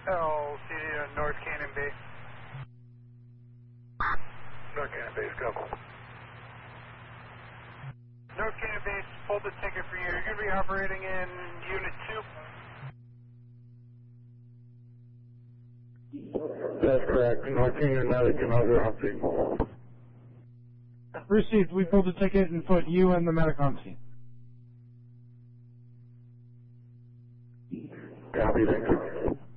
LCD to North Cannon Bay. North Cannon Base, go. North Cannon Base, pulled the ticket for you. You're going to be operating in Unit 2. That's correct. North Canyon, now they can over on scene. Received. We pulled the ticket and put you and the medic on scene. Copy, thank you.